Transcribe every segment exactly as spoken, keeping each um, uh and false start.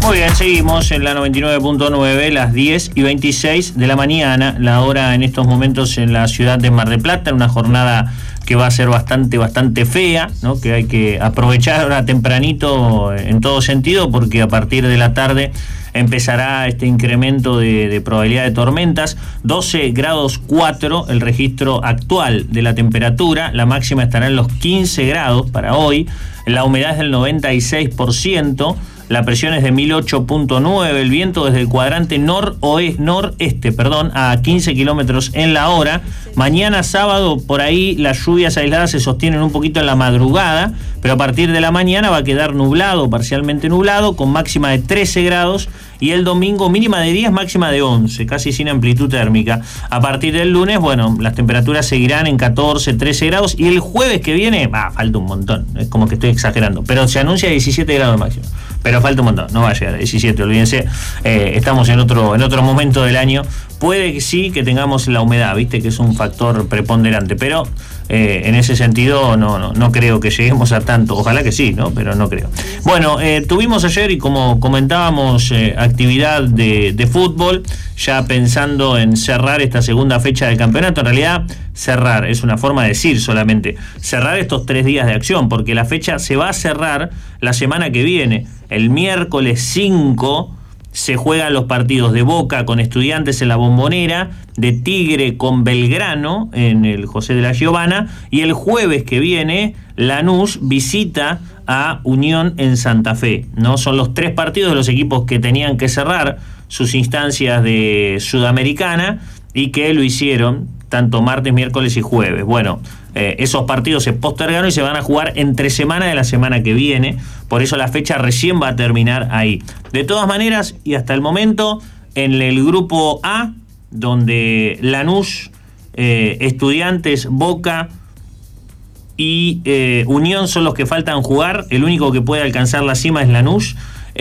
Muy bien, seguimos en la noventa y nueve punto nueve, las diez y veintiséis de la mañana, la hora en estos momentos en la ciudad de Mar del Plata, en una jornada que va a ser bastante, bastante fea, ¿no? Que hay que aprovechar ahora tempranito en todo sentido, porque a partir de la tarde empezará este incremento de, de probabilidad de tormentas. Doce grados cuatro el registro actual de la temperatura, la máxima estará en los quince grados para hoy, la humedad es del noventa y seis por ciento, la presión es de mil ocho punto nueve, el viento desde el cuadrante noroeste, noreste, perdón, a quince kilómetros en la hora. Mañana sábado, por ahí las lluvias aisladas se sostienen un poquito en la madrugada, pero a partir de la mañana va a quedar nublado, parcialmente nublado, con máxima de trece grados, y el domingo mínima de diez, máxima de once, casi sin amplitud térmica. A partir del lunes, bueno, las temperaturas seguirán en catorce, trece grados, y el jueves que viene, va, falta un montón, es como que estoy exagerando, pero se anuncia diecisiete grados de máximo. Pero falta un montón, no va a llegar a diecisiete, olvídense, eh, estamos en otro, en otro momento del año. Puede que sí que tengamos la humedad, viste, que es un factor preponderante, pero eh, en ese sentido no, no, no creo que lleguemos a tanto, ojalá que sí, ¿no? Pero no creo. Bueno, eh, tuvimos ayer, y como comentábamos, eh, actividad de, de fútbol, ya pensando en cerrar esta segunda fecha del campeonato. En realidad, cerrar es una forma de decir solamente, cerrar estos tres días de acción, porque la fecha se va a cerrar la semana que viene. El miércoles cinco se juegan los partidos de Boca con Estudiantes en la Bombonera, de Tigre con Belgrano en el José de la Giovana, y el jueves que viene Lanús visita a Unión en Santa Fe, ¿no? Son los tres partidos de los equipos que tenían que cerrar sus instancias de Sudamericana y que lo hicieron tanto martes, miércoles y jueves. Bueno, eh, esos partidos se postergaron y se van a jugar entre semana de la semana que viene, por eso la fecha recién va a terminar ahí. De todas maneras, y hasta el momento, en el grupo A, donde Lanús, eh, Estudiantes, Boca y eh, Unión son los que faltan jugar, el único que puede alcanzar la cima es Lanús.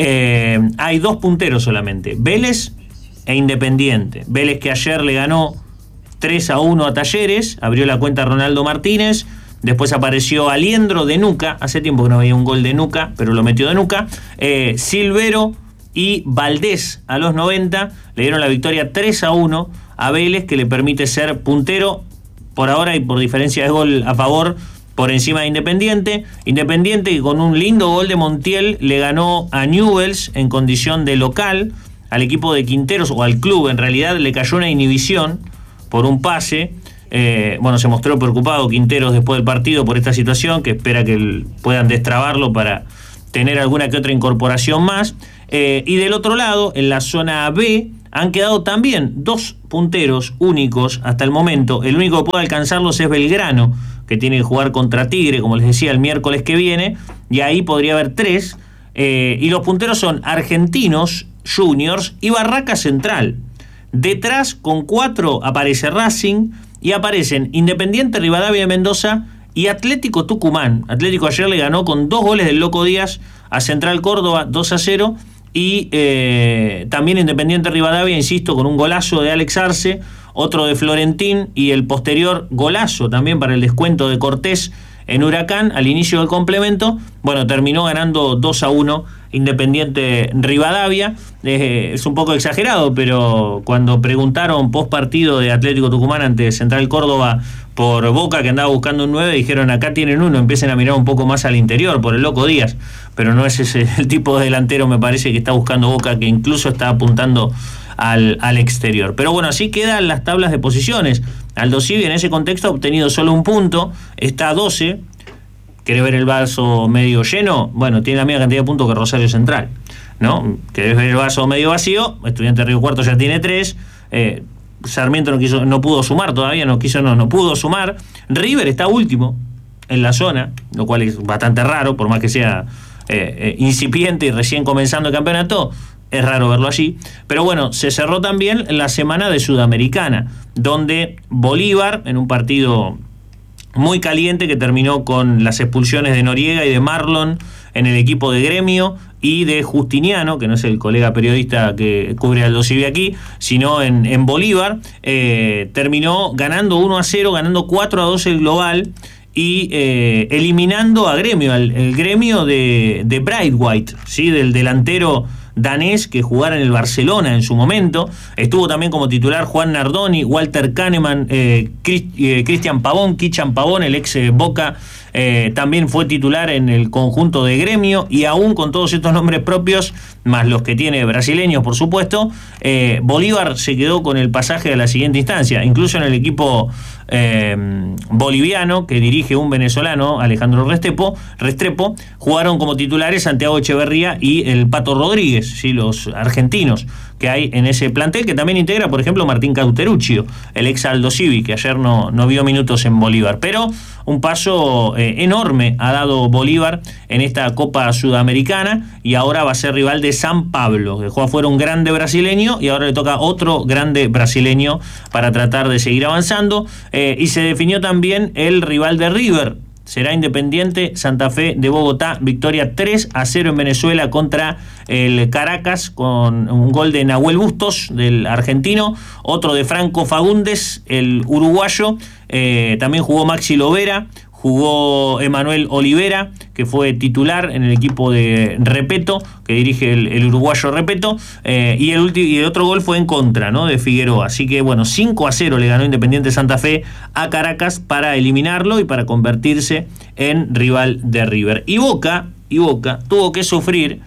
Eh, hay dos punteros solamente, Vélez e Independiente. Vélez, que ayer le ganó tres a uno a Talleres, abrió la cuenta Ronaldo Martínez, después apareció Aliendro de Nuca, hace tiempo que no veía un gol de Nuca, pero lo metió de Nuca, eh, Silvero y Valdés a los noventa le dieron la victoria tres a uno a Vélez, que le permite ser puntero por ahora y por diferencia de gol a favor por encima de Independiente. Independiente, que con un lindo gol de Montiel le ganó a Newell's en condición de local, al equipo de Quinteros, o al club en realidad, le cayó una inhibición por un pase. Eh, bueno, se mostró preocupado Quinteros después del partido por esta situación, que espera que el, puedan destrabarlo para tener alguna que otra incorporación más. Eh, y del otro lado, en la zona B, han quedado también dos punteros únicos hasta el momento. El único que puede alcanzarlos es Belgrano, que tiene que jugar contra Tigre, como les decía, el miércoles que viene, y ahí podría haber tres. Eh, y los punteros son Argentinos Juniors y Barraca Central. Detrás, con cuatro, aparece Racing, y aparecen Independiente Rivadavia de Mendoza y Atlético Tucumán. Atlético ayer le ganó con dos goles del Loco Díaz a Central Córdoba, dos a cero, y eh, también Independiente Rivadavia, insisto, con un golazo de Alex Arce, otro de Florentín, y el posterior golazo también para el descuento de Cortés en Huracán al inicio del complemento. Bueno, terminó ganando dos a uno Independiente Rivadavia. Eh, es un poco exagerado, pero cuando preguntaron post partido de Atlético Tucumán ante Central Córdoba por Boca, que andaba buscando un nueve, dijeron: acá tienen uno, empiecen a mirar un poco más al interior por el Loco Díaz. Pero no es ese el tipo de delantero, me parece, que está buscando Boca, que incluso está apuntando al, al exterior. Pero bueno, así quedan las tablas de posiciones. Aldo Civi en ese contexto ha obtenido solo un punto, está a doce. ¿Querés ver el vaso medio lleno? Bueno, tiene la misma cantidad de puntos que Rosario Central, ¿no? ¿Querés ver el vaso medio vacío? Estudiante de Río Cuarto ya tiene tres. Eh, Sarmiento no quiso, no pudo sumar todavía, no quiso, no, no pudo sumar. River está último en la zona, lo cual es bastante raro, por más que sea eh, eh, incipiente y recién comenzando el campeonato. Es raro verlo allí, pero bueno, se cerró también la semana de Sudamericana, donde Bolívar, en un partido muy caliente que terminó con las expulsiones de Noriega y de Marlon en el equipo de Gremio, y de Justiniano, que no es el colega periodista que cubre Aldo Civi aquí, sino en, en Bolívar, eh, terminó ganando uno a cero, ganando cuatro a dos el global, y eh, eliminando a Gremio, al, el Gremio de, de Braithwaite, ¿sí? Del delantero danés que jugara en el Barcelona en su momento. Estuvo también como titular Juan Nardoni, Walter Kahneman, eh, Cristian eh, Pavón, Kichan Pavón, el ex eh, Boca, eh, también fue titular en el conjunto de Gremio, y aún con todos estos nombres propios, más los que tiene brasileños, por supuesto, eh, Bolívar se quedó con el pasaje a la siguiente instancia. Incluso en el equipo eh, boliviano, que dirige un venezolano, Alejandro Restrepo, Restrepo, jugaron como titulares Santiago Echeverría y el Pato Rodríguez, ¿sí? Los argentinos que hay en ese plantel, que también integra, por ejemplo, Martín Cauteruccio, el ex Aldo Civi, que ayer no, no vio minutos en Bolívar. Pero un paso eh, enorme ha dado Bolívar en esta Copa Sudamericana, y ahora va a ser rival de San Pablo. Dejó afuera un grande brasileño y ahora le toca otro grande brasileño para tratar de seguir avanzando. Eh, y se definió también el rival de River. Será Independiente Santa Fe de Bogotá, victoria tres a cero en Venezuela contra el Caracas, con un gol de Nahuel Bustos, del argentino, otro de Franco Fagundes, el uruguayo, eh, también jugó Maxi Lovera, jugó Emanuel Olivera, que fue titular en el equipo de Repeto, que dirige el, el uruguayo Repeto, eh, y, el ulti- y el otro gol fue en contra, ¿no?, de Figueroa. Así que bueno, cinco a cero le ganó Independiente Santa Fe a Caracas para eliminarlo y para convertirse en rival de River. Y Boca, y Boca tuvo que sufrir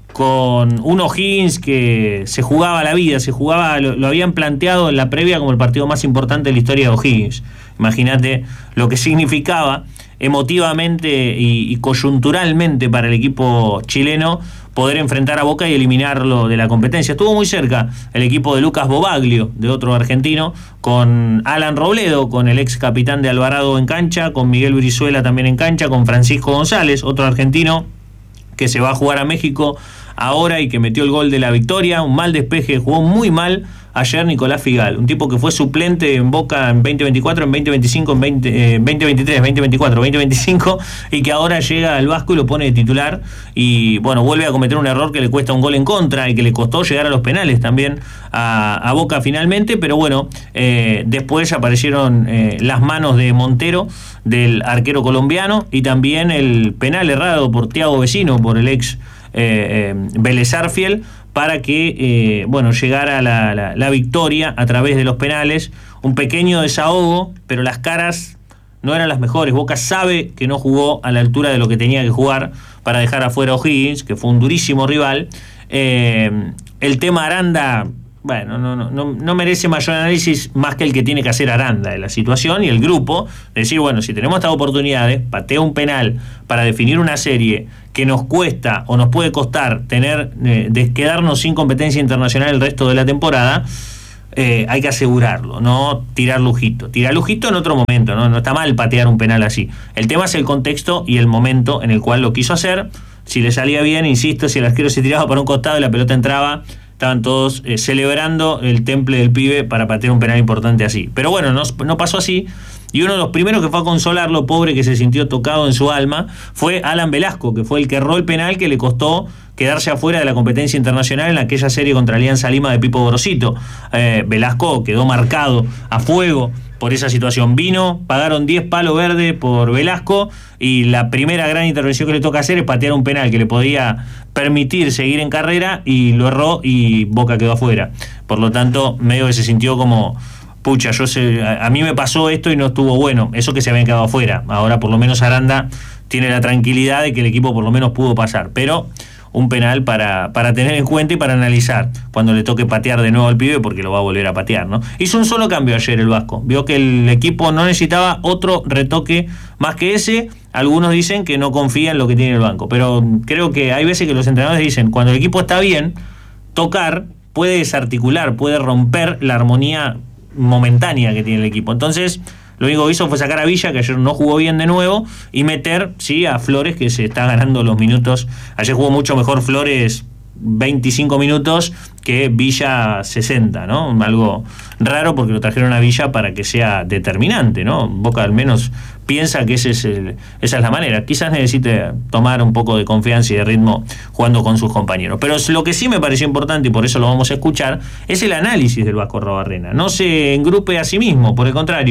con un O'Higgins que se jugaba la vida, se jugaba, lo, lo habían planteado en la previa como el partido más importante de la historia de O'Higgins. Imagínate lo que significaba emotivamente y, y coyunturalmente para el equipo chileno poder enfrentar a Boca y eliminarlo de la competencia. Estuvo muy cerca el equipo de Lucas Bobaglio, de otro argentino, con Alan Robledo, con el ex capitán de Alvarado en cancha, con Miguel Brizuela también en cancha, con Francisco González, otro argentino que se va a jugar a México ahora y que metió el gol de la victoria. Un mal despeje, jugó muy mal ayer Nicolás Figal, un tipo que fue suplente en Boca en veinte veinticuatro, en veinte veinticinco, en veinte, eh, veinte veintitrés, veinte veinticuatro, veinte veinticinco, y que ahora llega al Vasco y lo pone de titular, y bueno, vuelve a cometer un error que le cuesta un gol en contra y que le costó llegar a los penales también a, a Boca finalmente. Pero bueno, eh, después aparecieron eh, las manos de Montero, del arquero colombiano, y también el penal errado por Thiago Vecino, por el ex eh, eh, Vélez Arfiel, para que eh, bueno, llegara la, la, la victoria a través de los penales. Un pequeño desahogo, pero las caras no eran las mejores. Boca sabe que no jugó a la altura de lo que tenía que jugar para dejar afuera a O'Higgins, que fue un durísimo rival. Eh, el tema Aranda, bueno, no, no, no, no merece mayor análisis más que el que tiene que hacer Aranda de la situación y el grupo. Decir, bueno, si tenemos estas oportunidades, patea un penal para definir una serie que nos cuesta o nos puede costar tener eh, de quedarnos sin competencia internacional el resto de la temporada, eh, hay que asegurarlo, no tirar lujito. Tirar lujito en otro momento, ¿no? No está mal patear un penal así. El tema es el contexto y el momento en el cual lo quiso hacer. Si le salía bien, insisto, si el arquero se tiraba para un costado y la pelota entraba, estaban todos eh, celebrando el temple del pibe para patear un penal importante así. Pero bueno, no, no pasó así. Y uno de los primeros que fue a consolarlo, pobre, que se sintió tocado en su alma, fue Alan Velasco, que fue el que erró el penal que le costó quedarse afuera de la competencia internacional en aquella serie contra Alianza Lima de Pipo Gorosito. Eh, Velasco quedó marcado a fuego por esa situación. Vino, pagaron diez palos verdes por Velasco, y la primera gran intervención que le toca hacer es patear un penal que le podía permitir seguir en carrera, y lo erró y Boca quedó afuera. Por lo tanto, medio que se sintió como, pucha, yo sé, a, a mí me pasó esto y no estuvo bueno, eso que se habían quedado afuera. Ahora por lo menos Aranda tiene la tranquilidad de que el equipo por lo menos pudo pasar, pero un penal para, para tener en cuenta y para analizar cuando le toque patear de nuevo al pibe, porque lo va a volver a patear, ¿no? Hizo un solo cambio ayer el Vasco, vio que el equipo no necesitaba otro retoque más que ese. Algunos dicen que no confía en lo que tiene el banco, pero creo que hay veces que los entrenadores dicen, cuando el equipo está bien, tocar puede desarticular, puede romper la armonía momentánea que tiene el equipo. Entonces lo único que hizo fue sacar a Villa, que ayer no jugó bien de nuevo, y meter, sí, a Flores, que se está ganando los minutos. Ayer jugó mucho mejor Flores veinticinco minutos que Villa sesenta, ¿no? Algo raro, porque lo trajeron a Villa para que sea determinante, ¿no? Boca al menos piensa que ese es el, esa es la manera. Quizás necesite tomar un poco de confianza y de ritmo jugando con sus compañeros. Pero lo que sí me pareció importante, y por eso lo vamos a escuchar, es el análisis del Vasco Arrobarrena. No se engrupe a sí mismo, por el contrario,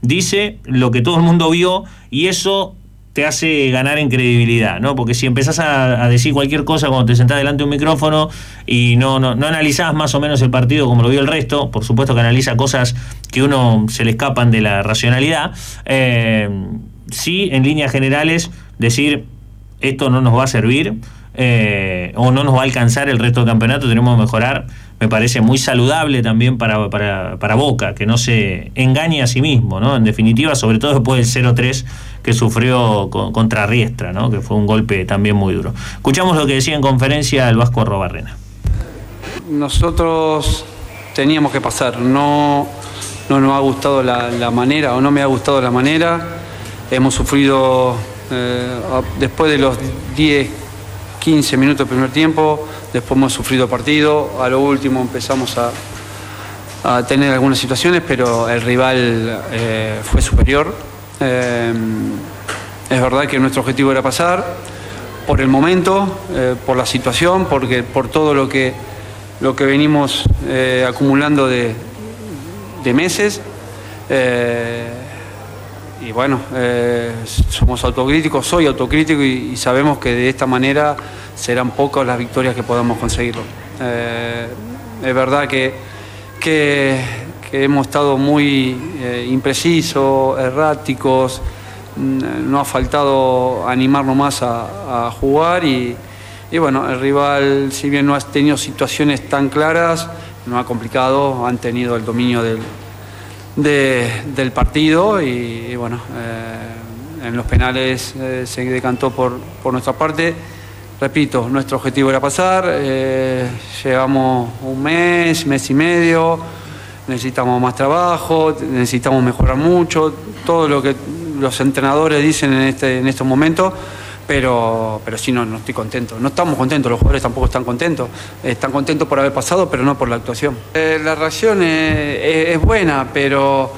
dice lo que todo el mundo vio y eso te hace ganar en credibilidad, ¿no? Porque si empezás a, a decir cualquier cosa cuando te sentás delante de un micrófono y no, no, no analizás más o menos el partido como lo vio el resto, por supuesto que analiza cosas que uno se le escapan de la racionalidad, eh, sí, en líneas generales, decir esto no nos va a servir eh, o no nos va a alcanzar el resto del campeonato, tenemos que mejorar, me parece muy saludable también para, para, para Boca, que no se engañe a sí mismo, ¿no? En definitiva, sobre todo después del cero tres que sufrió con, contra Riestra, ¿no? Que fue un golpe también muy duro. Escuchamos lo que decía en conferencia el Vasco Arruabarrena. Nosotros teníamos que pasar, no, no nos ha gustado la, la manera, o no me ha gustado la manera, hemos sufrido eh, después de los diez, quince minutos del primer tiempo, después hemos sufrido partido, a lo último empezamos a, a tener algunas situaciones, pero el rival eh, fue superior. Eh, es verdad que nuestro objetivo era pasar, por el momento, eh, por la situación, porque por todo lo que, lo que venimos eh, acumulando de, de meses. Eh, y bueno, eh, somos autocríticos, soy autocrítico y, y sabemos que de esta manera serán pocas las victorias que podamos conseguirlo. Eh, es verdad que, que, que hemos estado muy eh, imprecisos, erráticos, no ha faltado animarnos más a, a jugar y, y bueno, el rival, si bien no ha tenido situaciones tan claras, no ha complicado, han tenido el dominio del, de, del partido y, y bueno, eh, en los penales eh, se decantó por, por nuestra parte. Repito, nuestro objetivo era pasar, eh, llevamos un mes, mes y medio, necesitamos más trabajo, necesitamos mejorar mucho, todo lo que los entrenadores dicen en, este, en estos momentos, pero, pero sí, no, no estoy contento. No estamos contentos, los jugadores tampoco están contentos. Están contentos por haber pasado, pero no por la actuación. Eh, la reacción es, es, es buena, pero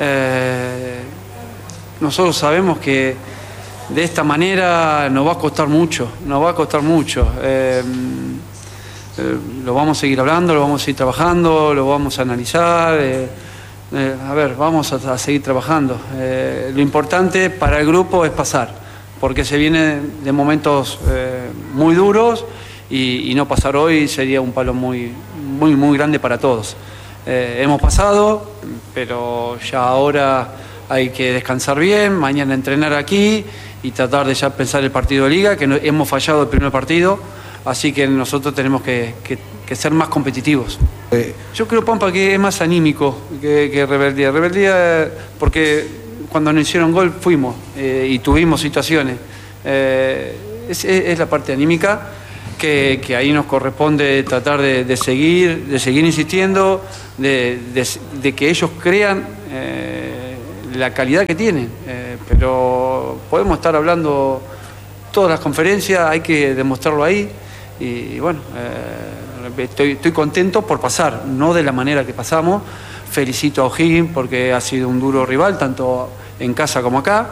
eh, nosotros sabemos que de esta manera nos va a costar mucho, nos va a costar mucho. Eh, eh, lo vamos a seguir hablando, lo vamos a seguir trabajando, lo vamos a analizar. Eh, eh, a ver, vamos a, a seguir trabajando. Eh, lo importante para el grupo es pasar, porque se viene de momentos eh, muy duros y, y no pasar hoy sería un palo muy, muy, muy grande para todos. Eh, hemos pasado, pero ya ahora hay que descansar bien, mañana entrenar aquí y tratar de ya pensar el partido de Liga, que no, hemos fallado el primer partido, así que nosotros tenemos que, que, que ser más competitivos. Eh. Yo creo, Pampa, que es más anímico que, que rebeldía. Rebeldía porque cuando nos hicieron gol fuimos eh, y tuvimos situaciones. Eh, es, es la parte anímica que, que ahí nos corresponde tratar de, de, seguir, de seguir insistiendo, de, de, de que ellos crean eh, la calidad que tienen. Eh, pero podemos estar hablando todas las conferencias, hay que demostrarlo ahí. Y, y bueno, eh, estoy, estoy contento por pasar, no de la manera que pasamos. Felicito a O'Higgins porque ha sido un duro rival, tanto en casa como acá.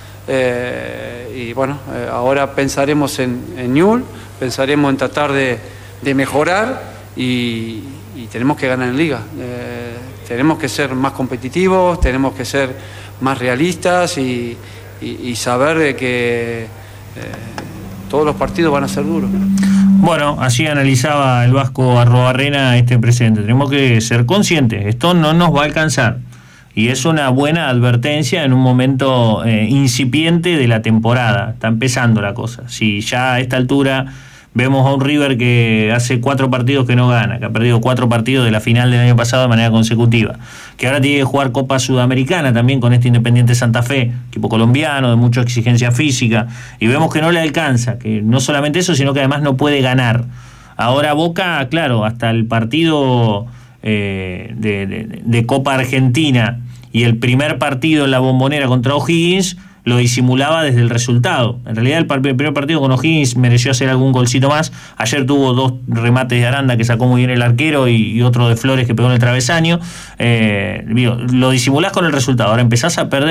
Eh, y bueno, eh, ahora pensaremos en, en Newell, pensaremos en tratar de, de mejorar y, y tenemos que ganar en Liga. Eh, tenemos que ser más competitivos, tenemos que ser más realistas y, y, y saber de que eh, todos los partidos van a ser duros. Bueno, así analizaba el Vasco Arruabarrena este presente. Tenemos que ser conscientes, esto no nos va a alcanzar. Y es una buena advertencia en un momento eh, incipiente de la temporada. Está empezando la cosa. Si ya a esta altura vemos a un River que hace cuatro partidos que no gana, que ha perdido cuatro partidos de la final del año pasado de manera consecutiva, que ahora tiene que jugar Copa Sudamericana también con este Independiente Santa Fe, equipo colombiano de mucha exigencia física, y vemos que no le alcanza, que no solamente eso, sino que además no puede ganar. Ahora Boca, claro, hasta el partido eh, de, de, de Copa Argentina y el primer partido en la Bombonera contra O'Higgins lo disimulaba desde el resultado. En realidad el, el primer partido con O'Higgins mereció hacer algún golcito más. Ayer tuvo dos remates de Aranda que sacó muy bien el arquero y, y otro de Flores que pegó en el travesaño. Eh, digo, lo disimulás con el resultado. Ahora empezás a perder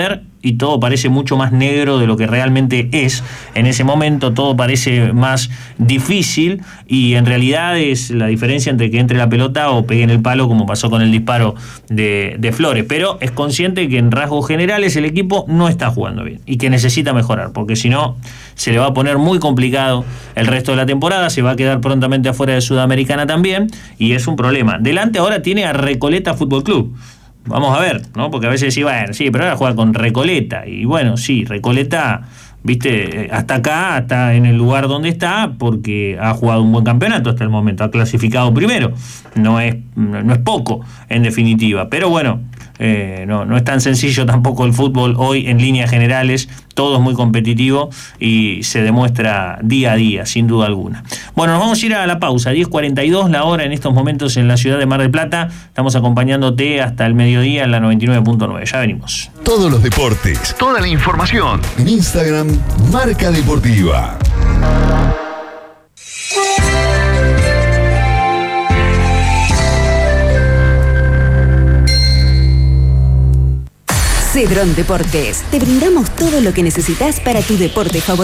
y todo parece mucho más negro de lo que realmente es. En ese momento todo parece más difícil y en realidad es la diferencia entre que entre la pelota o pegue en el palo, como pasó con el disparo de, de Flores. Pero es consciente que en rasgos generales el equipo no está jugando bien y que necesita mejorar, porque si no se le va a poner muy complicado el resto de la temporada, se va a quedar prontamente afuera de Sudamericana también y es un problema. Delante ahora tiene a Recoleta Fútbol Club. Vamos a ver, ¿no? Porque a veces sí, bueno, sí, pero ahora juega con Recoleta y bueno, sí, Recoleta, viste, hasta acá, hasta en el lugar donde está, porque ha jugado un buen campeonato hasta el momento, ha clasificado primero, no es, no es poco en definitiva, pero bueno, eh, no, no es tan sencillo tampoco el fútbol hoy en líneas generales, todo es muy competitivo y se demuestra día a día, sin duda alguna. Bueno, nos vamos a ir a la pausa, diez cuarenta y dos la hora en estos momentos en la ciudad de Mar del Plata, estamos acompañándote hasta el mediodía en la noventa y nueve punto nueve, ya venimos. Todos los deportes, toda la información en Instagram, Marca Deportiva. Cedrón Deportes. Te brindamos todo lo que necesitas para tu deporte favorito.